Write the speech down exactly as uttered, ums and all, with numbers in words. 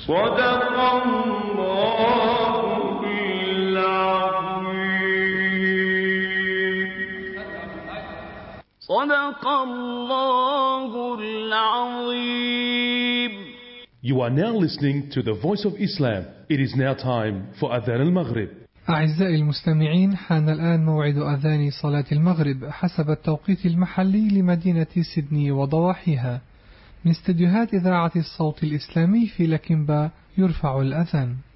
صدق الله العظيم. صدق الله العظيم. You are now listening to the Voice of Islam. It is now time for Adhan al-Maghrib. أعزائي المستمعين، حان الآن موعد أذان صلاة المغرب حسب التوقيت المحلي لمدينة سيدني وضواحيها. من استديوهات إذاعة الصوت الإسلامي في لكنبا يرفع الأذان.